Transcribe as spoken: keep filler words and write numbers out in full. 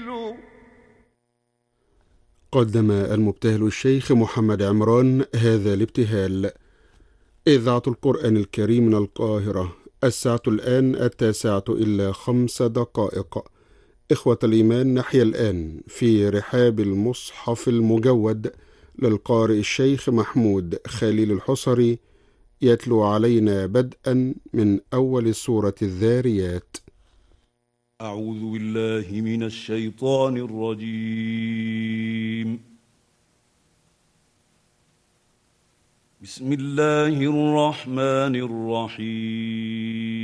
قدم المبتهل الشيخ محمد عمران هذا الابتهال. إذاعة القرآن الكريم من القاهرة، الساعة الآن التاسعة إلا خمس دقائق. إخوة الإيمان، نحيا الآن في رحاب المصحف المجود للقارئ الشيخ محمود خليل الحصري، يتلو علينا بدءا من أول سورة الذاريات. أعوذ بالله من الشيطان الرجيم. بسم الله الرحمن الرحيم.